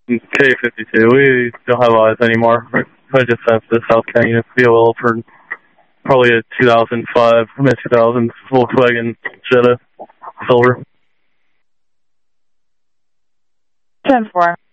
K52. We don't have eyes anymore. I just have the South Canyon COL for probably a 2005, mid-2000s Volkswagen Jetta Silver. 10-4.